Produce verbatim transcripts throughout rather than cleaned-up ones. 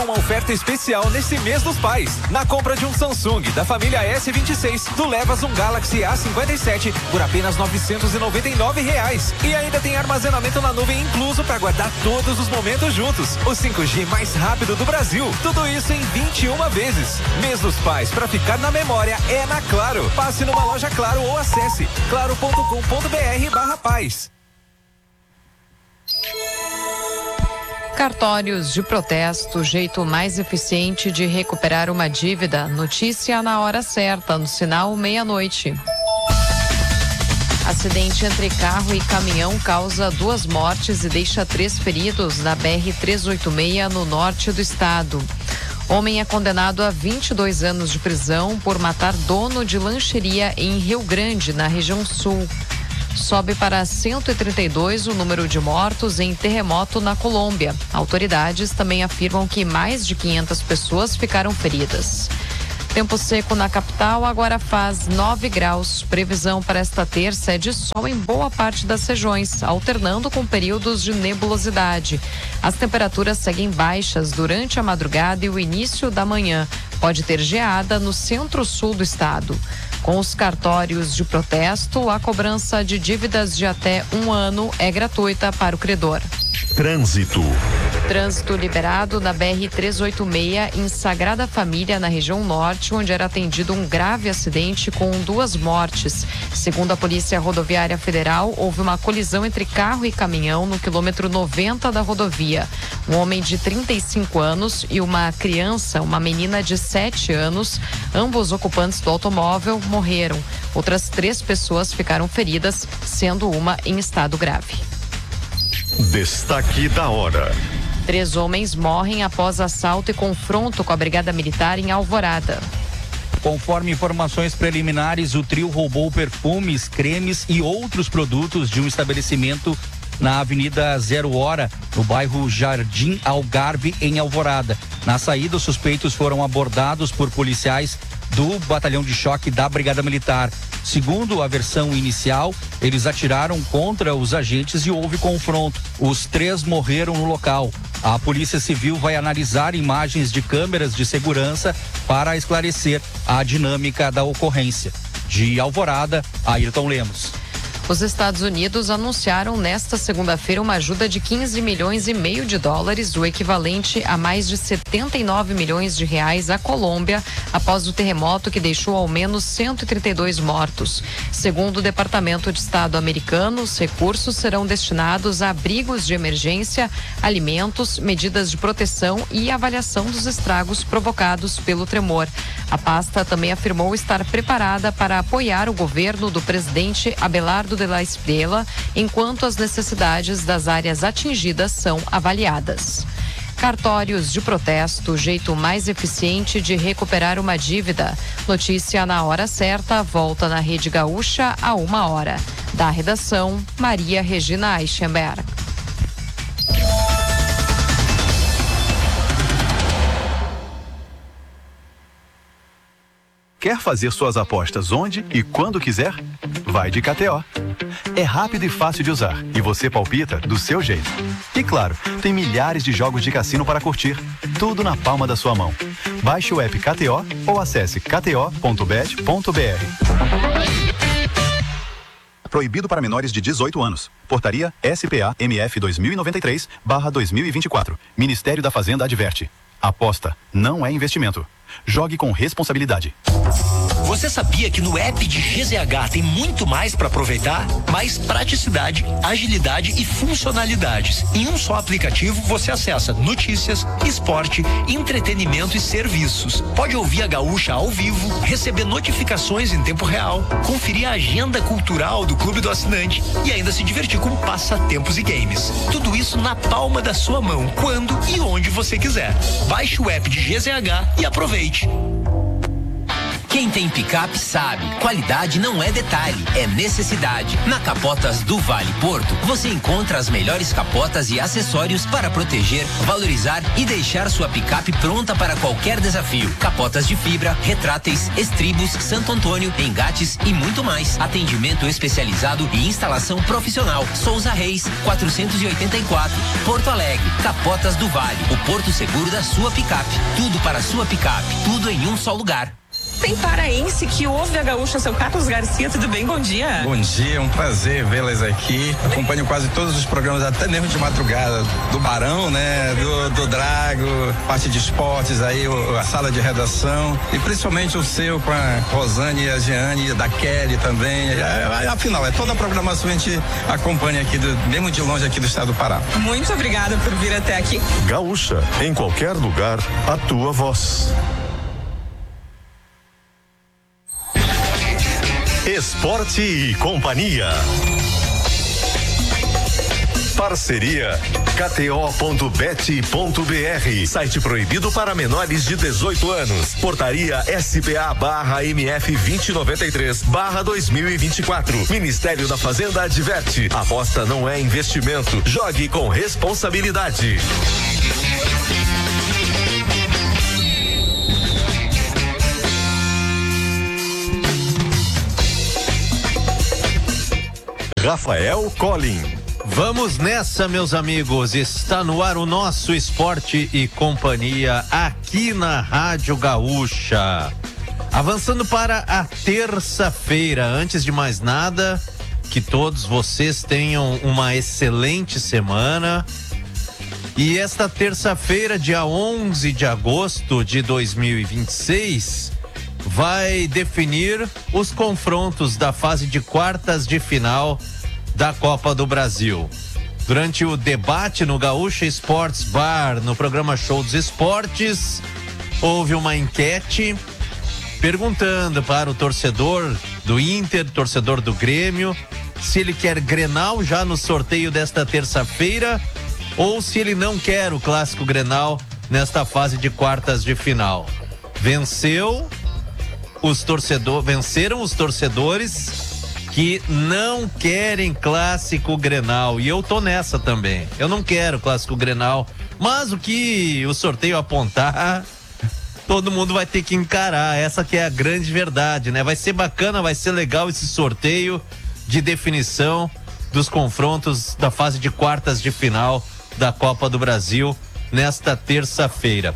uma oferta especial nesse mês dos pais. Na compra de um Samsung da família S vinte e seis, tu levas um Galaxy A cinquenta e sete por apenas novecentos e noventa e nove reais. E ainda tem armazenamento na nuvem incluso para guardar todos os momentos juntos. O cinco G mais rápido do Brasil. Tudo isso em vinte e uma vezes. Mês dos pais, para ficar na memória, é na Claro. Passe numa loja Claro ou acesse claro ponto com ponto br barra paz. Cartórios de protesto, jeito mais eficiente de recuperar uma dívida. Notícia na hora certa, no sinal meia-noite. Acidente entre carro e caminhão causa duas mortes e deixa três feridos na B R trezentos e oitenta e seis, no norte do estado. Homem é condenado a vinte e dois anos de prisão por matar dono de lancheria em Rio Grande, na região sul. Sobe para cento e trinta e dois o número de mortos em terremoto na Colômbia. Autoridades também afirmam que mais de quinhentas pessoas ficaram feridas. Tempo seco na capital, agora faz nove graus. Previsão para esta terça é de sol em boa parte das regiões, alternando com períodos de nebulosidade. As temperaturas seguem baixas durante a madrugada e o início da manhã. Pode ter geada no centro-sul do estado. Com os cartórios de protesto, a cobrança de dívidas de até um ano é gratuita para o credor. Trânsito. Trânsito liberado na B R trezentos e oitenta e seis em Sagrada Família, na região norte, onde era atendido um grave acidente com duas mortes. Segundo a Polícia Rodoviária Federal, houve uma colisão entre carro e caminhão no quilômetro noventa da rodovia. Um homem de trinta e cinco anos e uma criança, uma menina de sete anos, ambos ocupantes do automóvel, morreram. Outras três pessoas ficaram feridas, sendo uma em estado grave. Destaque da hora. Três homens morrem após assalto e confronto com a Brigada Militar em Alvorada. Conforme informações preliminares, o trio roubou perfumes, cremes e outros produtos de um estabelecimento na Avenida Zero Hora, no bairro Jardim Algarve, em Alvorada. Na saída, os suspeitos foram abordados por policiais do Batalhão de Choque da Brigada Militar. Segundo a versão inicial, eles atiraram contra os agentes e houve confronto. Os três morreram no local. A Polícia Civil vai analisar imagens de câmeras de segurança para esclarecer a dinâmica da ocorrência. De Alvorada, Ayrton Lemos. Os Estados Unidos anunciaram nesta segunda-feira uma ajuda de quinze milhões e meio de dólares, o equivalente a mais de setenta e nove milhões de reais à Colômbia, após o terremoto que deixou ao menos cento e trinta e dois mortos. Segundo o Departamento de Estado americano, os recursos serão destinados a abrigos de emergência, alimentos, medidas de proteção e avaliação dos estragos provocados pelo tremor. A pasta também afirmou estar preparada para apoiar o governo do presidente Abelardo de la Espriella, enquanto as necessidades das áreas atingidas são avaliadas. Cartórios de protesto, jeito mais eficiente de recuperar uma dívida. Notícia na hora certa, volta na Rede Gaúcha a uma hora. Da redação, Maria Regina Eichenberg. Quer fazer suas apostas onde e quando quiser? Vai de K T O. É rápido e fácil de usar e você palpita do seu jeito. E claro, tem milhares de jogos de cassino para curtir, tudo na palma da sua mão. Baixe o app K T O ou acesse k t o ponto bet ponto b r. Proibido para menores de dezoito anos. Portaria S P A M F dois mil e noventa e três barra dois mil e vinte e quatro. Ministério da Fazenda adverte. Aposta não é investimento. Jogue com responsabilidade. Você sabia que no app de G Z H tem muito mais para aproveitar? Mais praticidade, agilidade e funcionalidades. Em um só aplicativo você acessa notícias, esporte, entretenimento e serviços. Pode ouvir a Gaúcha ao vivo, receber notificações em tempo real, conferir a agenda cultural do Clube do Assinante e ainda se divertir com passatempos e games. Tudo isso na palma da sua mão, quando e onde você quiser. Baixe o app de G Z H e aproveite. Quem tem picape sabe, qualidade não é detalhe, é necessidade. Na Capotas do Vale Porto, você encontra as melhores capotas e acessórios para proteger, valorizar e deixar sua picape pronta para qualquer desafio. Capotas de fibra, retráteis, estribos, Santo Antônio, engates e muito mais. Atendimento especializado e instalação profissional. Souza Reis, quatrocentos e oitenta e quatro, Porto Alegre. Capotas do Vale, o porto seguro da sua picape. Tudo para a sua picape, tudo em um só lugar. Tem paraense que ouve a gaúcha, seu Carlos Garcia, tudo bem? Bom dia. Bom dia, é um prazer vê-las aqui. Acompanho quase todos os programas, até mesmo de madrugada, do Barão, né? Do, do Drago, parte de esportes aí, o, a sala de redação e principalmente o seu com a Rosane e a Jeane, da Kelly também. É, afinal, é toda a programação que a gente acompanha aqui, do, mesmo de longe aqui do estado do Pará. Muito obrigada por vir até aqui. Gaúcha, em qualquer lugar, a tua voz. Esporte e Companhia. Parceria K T O ponto bet ponto B R, site proibido para menores de dezoito anos. Portaria S P A barra M F vinte e noventa e três barra dois mil e vinte e quatro. Ministério da Fazenda adverte: aposta não é investimento. Jogue com responsabilidade. Rafael Collin. Vamos nessa, meus amigos. Está no ar o nosso Esporte e Companhia aqui na Rádio Gaúcha. Avançando para a terça-feira. Antes de mais nada, que todos vocês tenham uma excelente semana. E esta terça-feira, dia onze de agosto de dois mil e vinte e seis, vai definir os confrontos da fase de quartas de final da Copa do Brasil. Durante o debate no Gaúcha Sports Bar, no programa Show dos Esportes, houve uma enquete perguntando para o torcedor do Inter, torcedor do Grêmio, se ele quer Grenal já no sorteio desta terça-feira ou se ele não quer o clássico Grenal nesta fase de quartas de final. Venceu os torcedores, venceram os torcedores que não querem clássico Grenal, e eu tô nessa também. Eu não quero clássico Grenal, mas o que o sorteio apontar, todo mundo vai ter que encarar. Essa que é a grande verdade, né? Vai ser bacana, vai ser legal esse sorteio de definição dos confrontos da fase de quartas de final da Copa do Brasil nesta terça-feira.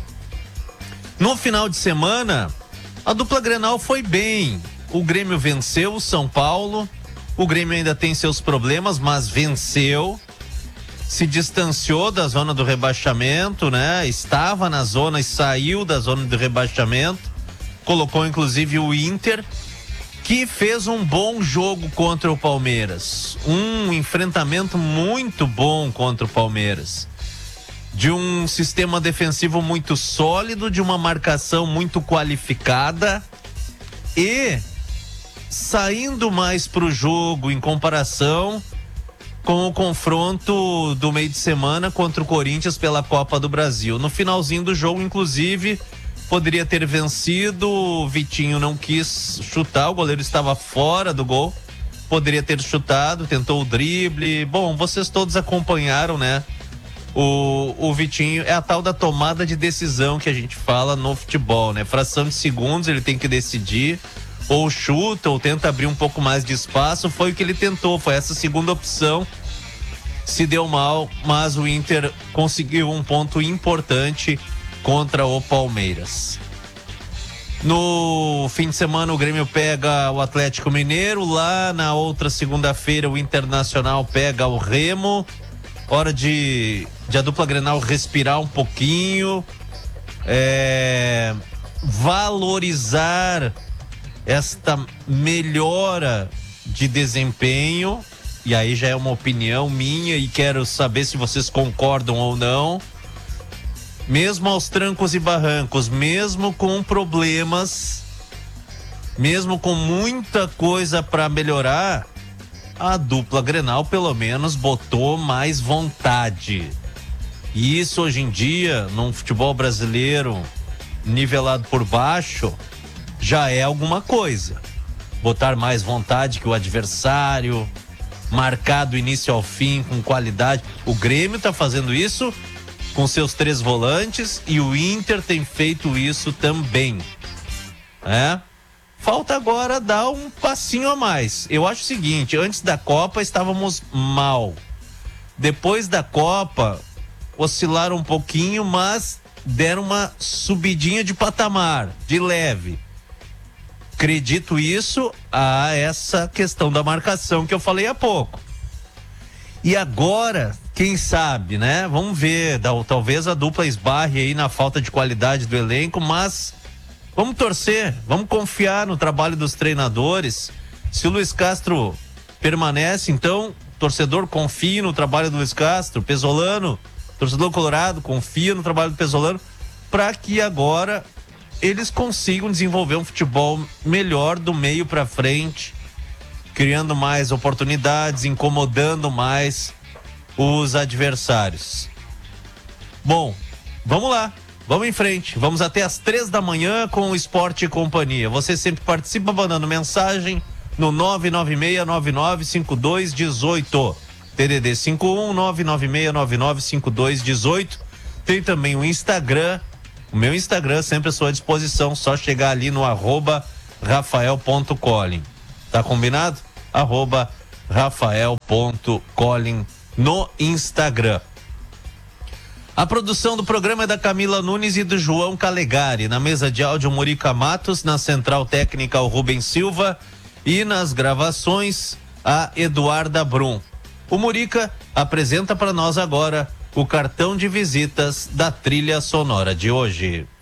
No final de semana, a dupla Grenal foi bem. O Grêmio venceu o São Paulo. O Grêmio ainda tem seus problemas, mas venceu. Se distanciou da zona do rebaixamento, né? Estava na zona e saiu da zona do rebaixamento. Colocou inclusive o Inter, que fez um bom jogo contra o Palmeiras. Um enfrentamento muito bom contra o Palmeiras. De um sistema defensivo muito sólido, de uma marcação muito qualificada e saindo mais para o jogo em comparação com o confronto do meio de semana contra o Corinthians pela Copa do Brasil. No finalzinho do jogo, inclusive, poderia ter vencido, o Vitinho não quis chutar, o goleiro estava fora do gol, poderia ter chutado, tentou o drible. Bom, vocês todos acompanharam, né? O, o Vitinho é a tal da tomada de decisão que a gente fala no futebol, né? Fração de segundos ele tem que decidir, ou chuta, ou tenta abrir um pouco mais de espaço. Foi o que ele tentou, foi essa segunda opção. Se deu mal, mas o Inter conseguiu um ponto importante contra o Palmeiras. No fim de semana o Grêmio pega o Atlético Mineiro, lá na outra segunda-feira o Internacional pega o Remo. Hora de, de a dupla Grenal respirar um pouquinho, é, valorizar esta melhora de desempenho, e aí já é uma opinião minha e quero saber se vocês concordam ou não. Mesmo aos trancos e barrancos, mesmo com problemas, mesmo com muita coisa para melhorar, a dupla Grenal pelo menos botou mais vontade. E isso hoje em dia, num futebol brasileiro nivelado por baixo, já é alguma coisa. Botar mais vontade que o adversário, marcar do início ao fim com qualidade. O Grêmio tá fazendo isso com seus três volantes e o Inter tem feito isso também. É? Falta agora dar um passinho a mais. Eu acho o seguinte, antes da Copa estávamos mal. Depois da Copa, oscilaram um pouquinho, mas deram uma subidinha de patamar, de leve. Acredito isso a essa questão da marcação que eu falei há pouco. E agora, quem sabe, né? Vamos ver, talvez a dupla esbarre aí na falta de qualidade do elenco, mas vamos torcer, vamos confiar no trabalho dos treinadores. Se o Luiz Castro permanece, então, torcedor confie no trabalho do Luiz Castro, Pesolano, torcedor colorado confia no trabalho do Pesolano, para que agora eles consigam desenvolver um futebol melhor do meio para frente, criando mais oportunidades, incomodando mais os adversários. Bom, vamos lá, vamos em frente, vamos até às três da manhã com o Esporte e Companhia. Você sempre participa mandando mensagem no nove nove seis nove nove cinco dois um oito, T D D cinco um nove nove seis nove nove cinco dois um oito. Tem também o Instagram, o meu Instagram sempre à sua disposição, só chegar ali no arroba rafael ponto colin. Tá combinado? Arroba rafael ponto colin no Instagram. A produção do programa é da Camila Nunes e do João Calegari. Na mesa de áudio, Murica Matos. Na central técnica, o Rubens Silva. E nas gravações, a Eduarda Brum. O Murica apresenta para nós agora o cartão de visitas da trilha sonora de hoje.